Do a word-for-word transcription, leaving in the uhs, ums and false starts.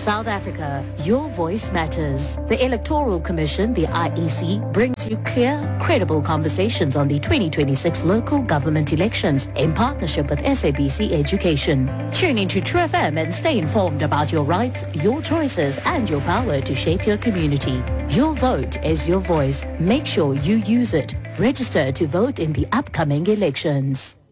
South Africa, your voice matters. The Electoral Commission, the I E C, brings you clear, credible conversations on the twenty twenty-six local government elections in partnership with S A B C Education. Tune into True F M and stay informed about your rights, your choices, and your power to shape your community. Your vote is your voice. Make sure you use it. Register to vote in the upcoming elections.